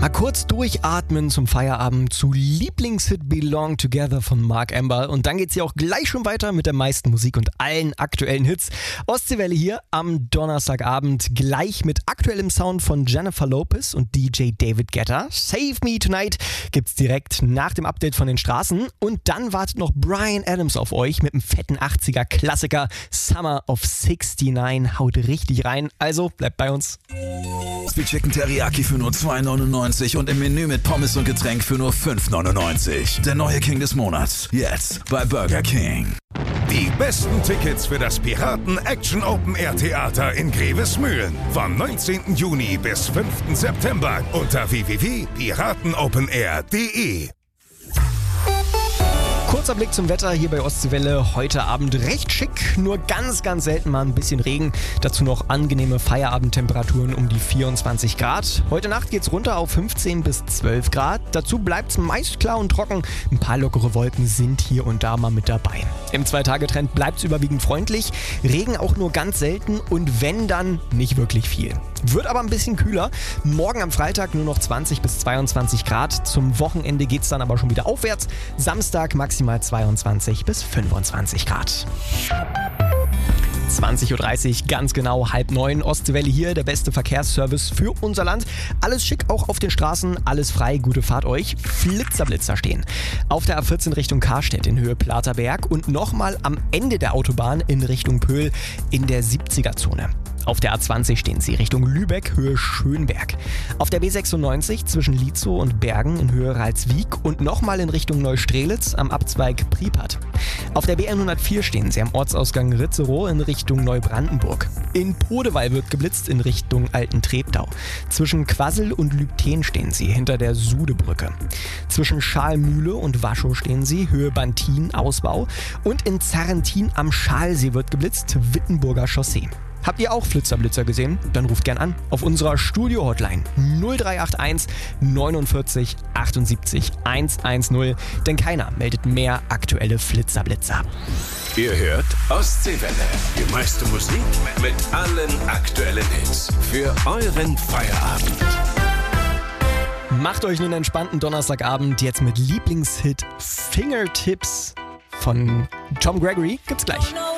Mal kurz durchatmen zum Feierabend zu Lieblingshit Belong Together von Mark Amber. Und dann geht's hier auch gleich schon weiter mit der meisten Musik und allen aktuellen Hits. Ostseewelle hier am Donnerstagabend gleich mit aktuellem Sound von Jennifer Lopez und DJ David Guetta. Save Me Tonight gibt's direkt nach dem Update von den Straßen. Und dann wartet noch Bryan Adams auf euch mit einem fetten 80er Klassiker Summer of 69. Haut richtig rein. Also bleibt bei uns. Chicken Teriyaki für nur $2,99 und im Menü mit Pommes und Getränk für nur $5,99. Der neue King des Monats. Jetzt bei Burger King. Die besten Tickets für das Piraten Action Open Air Theater in Grevesmühlen. Vom 19. Juni bis 5. September unter www.piratenopenair.de. Kurzer Blick zum Wetter hier bei Ostseewelle. Heute Abend recht schick, nur ganz selten mal ein bisschen Regen. Dazu noch angenehme Feierabendtemperaturen um die 24 Grad. Heute Nacht geht's runter auf 15 bis 12 Grad. Dazu bleibt's meist klar und trocken. Ein paar lockere Wolken sind hier und da mal mit dabei. Im 2-Tage-Trend bleibt's überwiegend freundlich. Regen auch nur ganz selten und wenn, dann nicht wirklich viel. Wird aber ein bisschen kühler. Morgen am Freitag nur noch 20 bis 22 Grad. Zum Wochenende geht's dann aber schon wieder aufwärts. Samstag maximal 22 bis 25 Grad. 20.30 Uhr, ganz genau 8:30. Ostseewelle hier, der beste Verkehrsservice für unser Land. Alles schick, auch auf den Straßen, alles frei, gute Fahrt euch. Blitzer stehen. Auf der A14 Richtung Karstedt in Höhe Platerberg und nochmal am Ende der Autobahn in Richtung Pöhl in der 70er-Zone. Auf der A20 stehen sie Richtung Lübeck, Höhe Schönberg. Auf der B96 zwischen Lietzow und Bergen in Höhe Ralswiek und nochmal in Richtung Neustrelitz am Abzweig Pripyat. Auf der B104 stehen sie am Ortsausgang Ritzerow in Richtung Neubrandenburg. In Podewall wird geblitzt in Richtung Alten-Treptow. Zwischen Quassel und Lübten stehen sie hinter der Sudebrücke. Zwischen Schalmühle und Waschow stehen sie, Höhe Bantin, Ausbau. Und in Zarrentin am Schalsee wird geblitzt, Wittenburger Chaussee. Habt ihr auch Blitzer gesehen? Dann ruft gern an auf unserer Studio-Hotline 0381 49 78 110, denn keiner meldet mehr aktuelle Blitzer. Ihr hört Ostseewelle, die meiste Musik mit allen aktuellen Hits für euren Feierabend. Macht euch einen entspannten Donnerstagabend jetzt mit Lieblingshit Fingertips von Tom Gregory. Gibt's gleich.